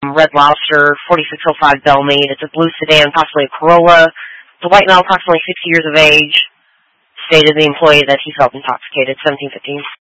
Red Lobster, 4605 Belmead. It's a blue sedan, possibly a Corolla. The white male, approximately 60 years of age, stated the employee that he felt intoxicated. 1715.